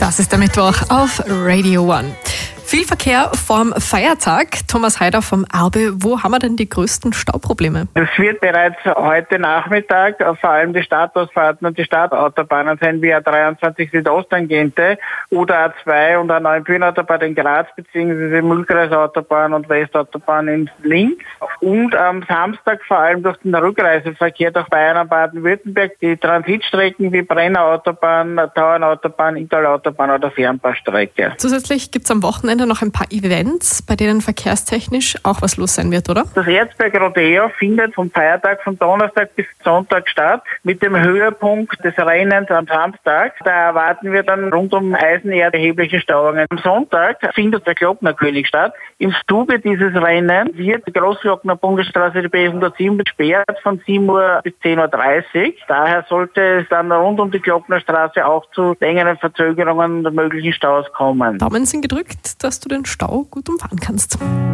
Das ist der Mittwoch auf Radio One. Viel Verkehr vorm Feiertag. Thomas Heider vom Arbe. Wo haben wir denn die größten Stauprobleme? Es wird bereits heute Nachmittag vor allem die Stadtausfahrten und die Stadtautobahnen sein, wie A23 Südosttangente, A2 und A9 Bühnenautobahn in Graz bzw. Mühlkreisautobahn und Westautobahn in Linz. Und am Samstag vor allem durch den Rückreiseverkehr durch Bayern und Baden-Württemberg die Transitstrecken wie Brennerautobahn, Tauernautobahn, Inntal-Autobahn oder Fernbahnstrecke. Zusätzlich gibt es am Wochenende noch ein paar Events, bei denen verkehrstechnisch auch was los sein wird, oder? Das Erzberg Rodeo findet vom Feiertag von Donnerstag bis Sonntag statt, mit dem Höhepunkt des Rennens am Samstag. Da erwarten wir dann rund um Eisenerd erhebliche Stauungen. Am Sonntag findet der Glocknerkönig statt. Im Zuge dieses Rennens wird die Großglockner Bundesstraße die B107 gesperrt von 7 Uhr bis 10.30 Uhr. Daher sollte es dann rund um die Glocknerstraße auch zu längeren Verzögerungen und möglichen Staus kommen. Daumen sind gedrückt, dass du den Stau gut umfahren kannst.